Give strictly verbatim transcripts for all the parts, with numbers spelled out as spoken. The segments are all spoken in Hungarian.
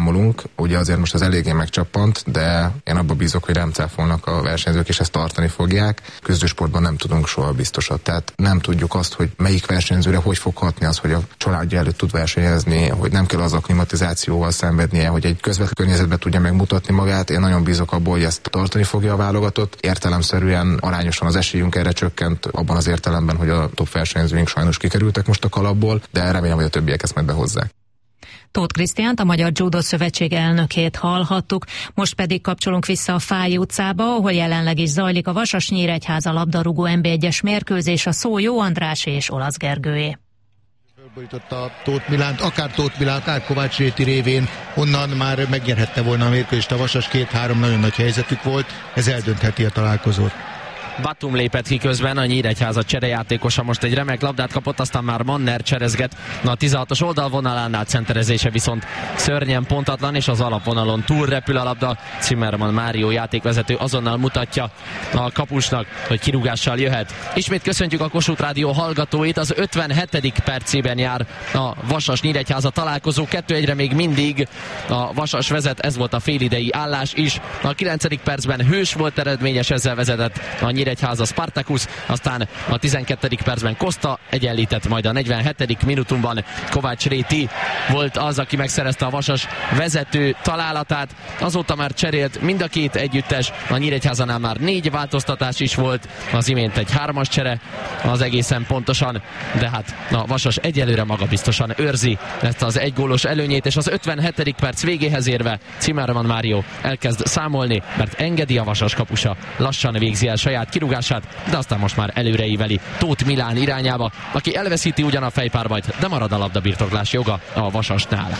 számolunk. Ugye azért most az eléggé megcsappant, de én abba bízok, hogy rám cáfolnak a versenyzők, és ezt tartani fogják. Küzdősportban nem tudunk soha biztosat. Tehát nem tudjuk azt, hogy melyik versenyzőre hogy fog hatni az, hogy a családja előtt tud versenyezni, hogy nem kell az akklimatizációval szenvednie, hogy egy közvetlen környezetben tudja megmutatni magát. Én nagyon bízok abból, hogy ezt tartani fogja a válogatott. Értelemszerűen arányosan az esélyünk erre csökkent, abban az értelemben, hogy a top versenyzőink sajnos kikerültek most a kalapból, de remélem, hogy a többiek ezt meg behozzák. Tóth Krisztiánt, a Magyar Judo Szövetség elnökét hallhattuk, most pedig kapcsolunk vissza a Fáy utcába, ahol jelenleg is zajlik a Vasas-Nyíregyháza labdarúgó en bé egyes mérkőzés, a szó Jó András és Olasz Gergőé. Fölborította Tóth Milánt, akár Tóth Milán, akár Kovács Réti révén, onnan már megnyerhette volna a mérkőzést a Vasas, két-három nagyon nagy helyzetük volt, ez eldöntheti a találkozót. Batum lépett ki közben, a Nyíregyháza cserejátékosa most egy remek labdát kapott, aztán már Manner cserezget. Na, a tizenhatos oldalvonalánál centerezése viszont szörnyen pontatlan, és az alapvonalon túl repül a labda. Zimmermann Mário játékvezető azonnal mutatja a kapusnak, hogy kirúgással jöhet. Ismét köszöntjük a Kossuth Rádió hallgatóit, az ötvenhetedik percében jár a Vasas-Nyíregyháza találkozó, kettő egyre még mindig a Vasas vezet, ez volt a félidei állás is. A kilencedik percben Hős volt eredményes, ezzel vezetett a Nyíregyháza Spartacus, aztán a tizenkettedik percben Costa egyenlített, majd a negyvenhetedik minutumban Kovács Réti volt az, aki megszerezte a Vasas vezető találatát. Azóta már cserélt mind a két együttes, a Nyíregyházanál már négy változtatás is volt, az imént egy hármas csere, az egészen pontosan, de hát a Vasas egyelőre magabiztosan őrzi ezt az egygólos előnyét, és az ötvenhetedik perc végéhez érve Zimmermann Mário elkezd számolni, mert engedi a Vasas kapusa, lassan végzi el saját kirúgását, de aztán most már előreíveli Tóth Milán irányába, aki elveszíti ugyan a fejpárbajt, de marad a labdabirtoklás joga a Vasasnál.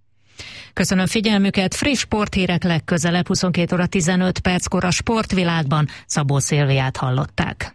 Köszönöm figyelmüket, friss sporthírek legközelebb huszonkét óra tizenöt perckor a Sportvilágban. Szabó Szilviát hallották.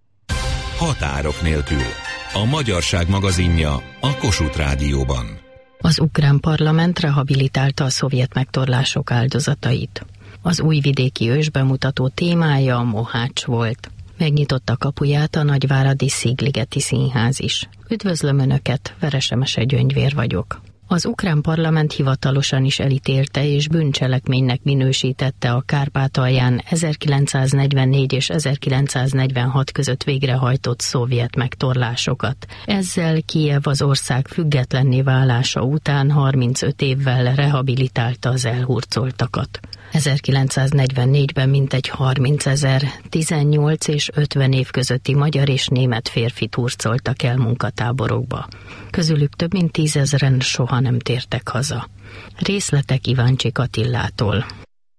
Határok nélkül. A magyarság magazinja a Kossuth Rádióban. Az ukrán parlament rehabilitálta a szovjet megtorlások áldozatait. Az újvidéki ősbemutató témája a Mohács volt. Megnyitotta kapuját a nagyváradi Szigligeti Színház is. Üdvözlöm Önöket, Veresemese Gyöngyvér vagyok. Az ukrán parlament hivatalosan is elítélte és bűncselekménynek minősítette a Kárpátalján ezerkilencszáznegyvennégy és ezerkilencszáznegyvenhat között végrehajtott szovjet megtorlásokat. Ezzel Kijev az ország függetlenné válása után harmincöt évvel rehabilitálta az elhurcoltakat. ezerkilencszáznegyvennégyben mintegy harmincezer, tizennyolc és ötven év közötti magyar és német férfit hurcoltak el munkatáborokba. Közülük több mint tízezren soha nem tértek haza. Részletek Iváncsik Attillától.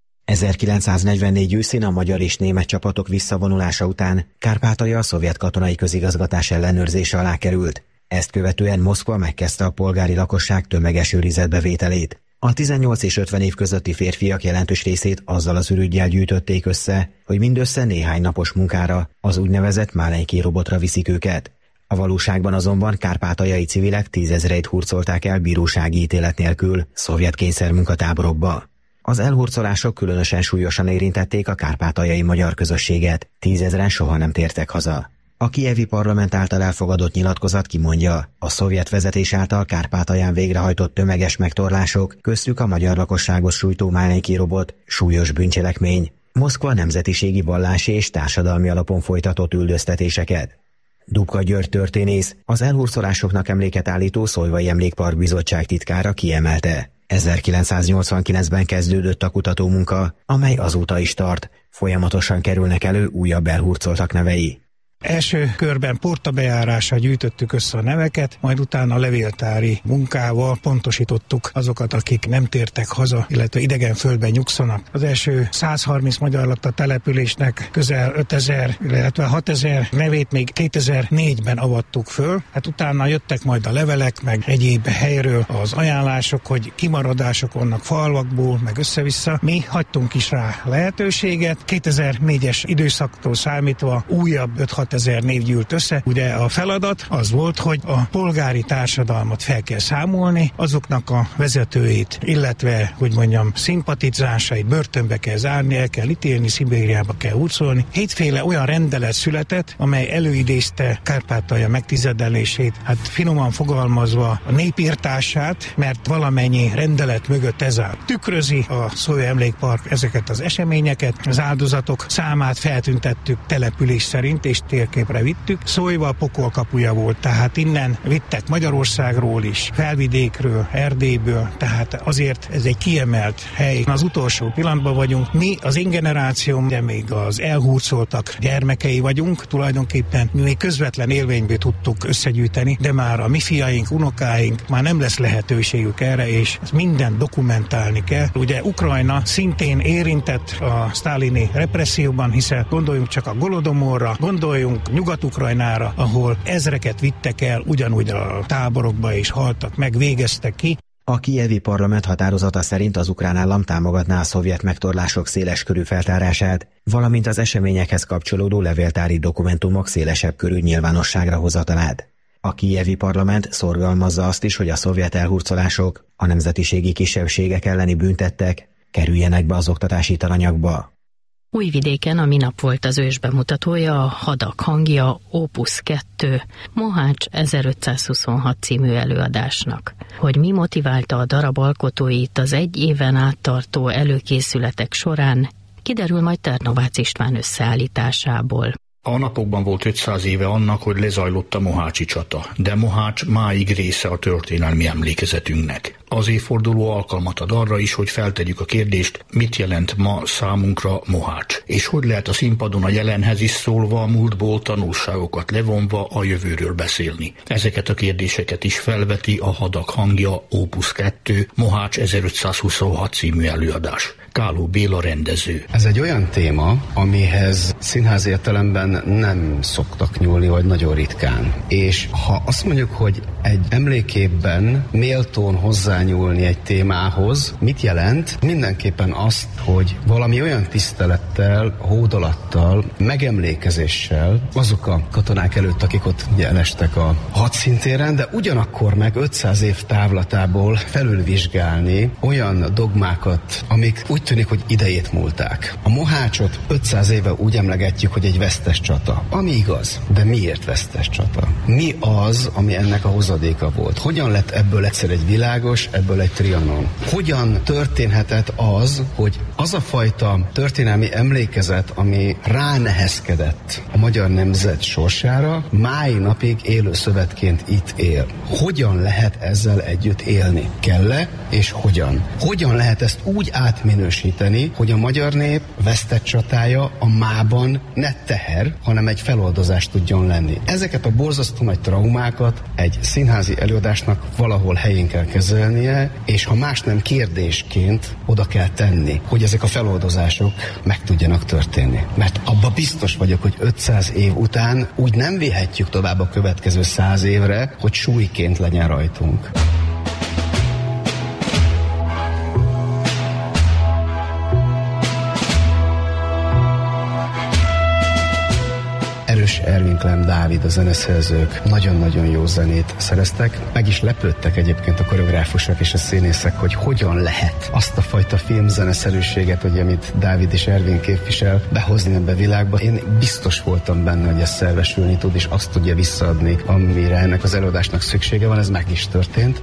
ezerkilencszáznegyvennégy őszén a magyar és német csapatok visszavonulása után Kárpátalja a szovjet katonai közigazgatás ellenőrzése alá került. Ezt követően Moszkva megkezdte a polgári lakosság tömeges őrizetbevételét. A tizennyolc és ötven év közötti férfiak jelentős részét azzal az ürüggyel gyűjtötték össze, hogy mindössze néhány napos munkára, az úgynevezett Málenki robotra viszik őket. A valóságban azonban kárpátaljai civilek tízezreit hurcolták el bírósági ítélet nélkül szovjet kényszermunkatáborokba. Az elhurcolások különösen súlyosan érintették a kárpátaljai magyar közösséget, tízezren soha nem tértek haza. A kijevi parlament által elfogadott nyilatkozat kimondja, a szovjet vezetés által Kárpátalján végrehajtott tömeges megtorlások, köztük a magyar lakosságot sújtó Málenki robot, súlyos bűncselekmény, Moszkva nemzetiségi, vallási és társadalmi alapon folytatott üldöztetéseket. Dubka György történész, az elhurcolásoknak emléket állító Szolvai Emlékpark Bizottság titkára kiemelte. ezerkilencszáznyolcvankilencben kezdődött a kutatómunka, amely azóta is tart, folyamatosan kerülnek elő újabb elhurcoltak nevei. Első körben portabejárásra gyűjtöttük össze a neveket, majd utána levéltári munkával pontosítottuk azokat, akik nem tértek haza, illetve idegen földben nyugszanak. Az első százharminc magyar lakta településnek közel ötezer, illetve hatezer nevét még kétezer-négyben avattuk föl. Hát utána jöttek majd a levelek, meg egyéb helyről az ajánlások, hogy kimaradások vannak falvakból, meg össze-vissza. Mi hagytunk is rá lehetőséget. kétezer-négyes időszaktól számítva újabb öt-hat hatezer név gyűlt össze. Ugye a feladat az volt, hogy a polgári társadalmat fel kell számolni, azoknak a vezetőit, illetve, hogy mondjam, szimpatizánsait börtönbe kell zárni, el kell ítélni, Szibériába kell hurcolni. Hétféle olyan rendelet született, amely előidézte Kárpátalja megtizedelését, hát finoman fogalmazva a népírtását, mert valamennyi rendelet mögött ez áll. Tükrözi a Szólyó Emlékpark ezeket az eseményeket, az áldozatok számát feltüntettük település szerint, és térképre vittük. Szólyva a pokol kapuja volt, tehát innen vittek Magyarországról is, Felvidékről, Erdélyből, tehát azért ez egy kiemelt hely. Az utolsó pillanatban vagyunk. Mi, az én generációm, de még az elhurcoltak gyermekei vagyunk, tulajdonképpen mi még közvetlen élményből tudtuk összegyűjteni, de már a mi fiaink, unokáink már nem lesz lehetőségük erre, és minden dokumentálni kell. Ugye Ukrajna szintén érintett a sztálini represszióban, hiszen gondoljunk csak a Golodomorra, gondoljunk Nyugat-Ukrajnára, ahol ezreket vittek el, ugyanúgy a táborokba is haltak meg, végeztek ki. A kijevi parlament határozata szerint az ukrán állam támogatná a szovjet megtorlások széles körű feltárását, valamint az eseményekhez kapcsolódó levéltári dokumentumok szélesebb körű nyilvánosságra hozatalát. A kijevi parlament szorgalmazza azt is, hogy a szovjet elhurcolások, a nemzetiségi kisebbségek elleni büntettek kerüljenek be az oktatási tananyagba. Újvidéken a minap volt az ős bemutatója a Hadak hangja Opus kettő Mohács ezerötszázhuszonhat című előadásnak. Hogy mi motiválta a darab alkotóit az egy éven át tartó előkészületek során, kiderül majd Ternovácz István összeállításából. A napokban volt ötszáz éve annak, hogy lezajlott a mohácsi csata, de Mohács máig része a történelmi emlékezetünknek. Az évforduló alkalmat ad arra is, hogy feltegyük a kérdést, mit jelent ma számunkra Mohács, és hogy lehet a színpadon a jelenhez is szólva, a múltból tanulságokat levonva a jövőről beszélni. Ezeket a kérdéseket is felveti a Hadak hangja Opus kettő Mohács ezerötszázhuszonhat című előadás. Káló Béla rendező. Ez egy olyan téma, amihez színházi értelemben nem szoktak nyúlni, vagy nagyon ritkán. És ha azt mondjuk, hogy egy emléképben méltón hozzányúlni egy témához, mit jelent? Mindenképpen azt, hogy valami olyan tisztelettel, hódolattal, megemlékezéssel azok a katonák előtt, akik ott ugye elestek a hadszintéren, de ugyanakkor meg ötszáz év távlatából felülvizsgálni olyan dogmákat, amik úgy tűnik, hogy idejét múlták. A Mohácsot ötszáz éve úgy emlegetjük, hogy egy vesztes csata. Ami igaz, de miért vesztes csata? Mi az, ami ennek a hozadéka volt? Hogyan lett ebből egyszer egy világos, ebből egy Trianon? Hogyan történhetett az, hogy az a fajta történelmi emlékezet, ami ránehezkedett a magyar nemzet sorsára, máj napig élő szövetként itt él? Hogyan lehet ezzel együtt élni? Kell-e, és hogyan? Hogyan lehet ezt úgy átminősíteni, hogy a magyar nép vesztett csatája a mában ne teher, hanem egy feloldozás tudjon lenni. Ezeket a borzasztó nagy traumákat egy színházi előadásnak valahol helyén kell kezelnie, és ha más nem kérdésként oda kell tenni, hogy ezek a feloldozások meg tudjanak történni. Mert abba biztos vagyok, hogy ötszáz év után úgy nem vihetjük tovább a következő száz évre, hogy súlyként legyen rajtunk. Erős Ervin Klem Dávid, a zeneszerzők nagyon-nagyon jó zenét szereztek. Meg is lepődtek egyébként a koreográfusok és a színészek, hogy hogyan lehet azt a fajta filmzeneszerűséget, hogy amit Dávid és Ervin képvisel, behozni ebbe a világba. Én biztos voltam benne, hogy ez szervesülni tud, és azt tudja visszaadni, amire ennek az előadásnak szüksége van, ez meg is történt.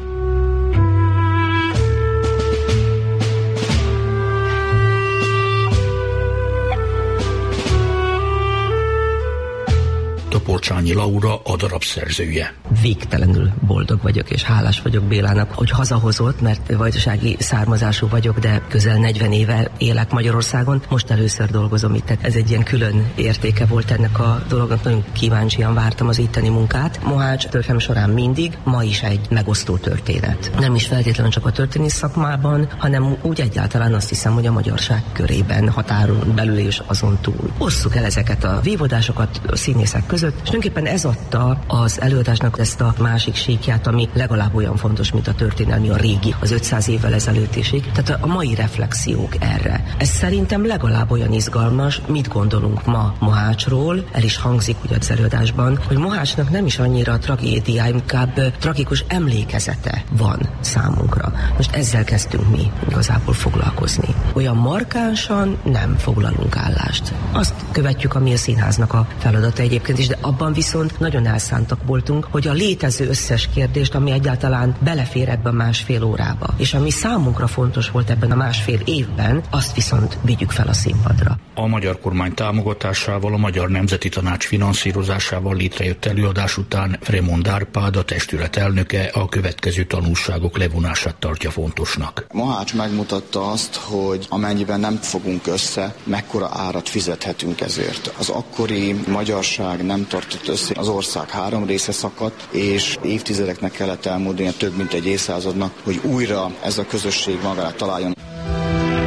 Toporcsányi Laura, a darab szerzője. Végtelenül boldog vagyok és hálás vagyok Bélának, hogy hazahozott, mert vajdasági származású vagyok, de közel negyven éve élek Magyarországon. Most először dolgozom itt. Ez egy ilyen külön értéke volt ennek a dolognak. Nagyon kíváncsian vártam az itteni munkát. Mohács történelem során mindig, ma is egy megosztó történet. Nem is feltétlenül csak a történész szakmában, hanem úgy egyáltalán azt hiszem, hogy a magyarság körében, határon belül és azon túl. Osszuk el ezeket a vívódásokat a színészek között, és tulajdonképpen ez adta az előadásnak ezt azt a másik síkját, ami legalább olyan fontos, mint a történelmi, a régi, az ötszáz évvel ezelőtt isig. Tehát a mai reflexiók erre. Ez szerintem legalább olyan izgalmas, mit gondolunk ma Mohácsról, el is hangzik ugye az előadásban, hogy Mohácsnak nem is annyira a tragédiá, inkább tragikus emlékezete van számunkra. Most ezzel kezdtünk mi igazából foglalkozni. Olyan markánsan nem foglalunk állást. Azt követjük, ami a színháznak a feladata egyébként is, de abban viszont nagyon elszántak voltunk, hogy a létező összes kérdést, ami egyáltalán belefér ebbe a másfél órába, és ami számunkra fontos volt ebben a másfél évben, azt viszont vigyük fel a színpadra. A magyar kormány támogatásával, a Magyar Nemzeti Tanács finanszírozásával létrejött előadás után Fremond Árpád, a testület elnöke a következő tanulságok levonását tartja fontosnak. Mohács megmutatta azt, hogy amennyiben nem fogunk össze, mekkora árat fizethetünk ezért. Az akkori magyarság nem tartott össze, az ország három része szakadt, és évtizedeknek kellett elmúlnia, több mint egy évszázadnak, hogy újra ez a közösség magára találjon.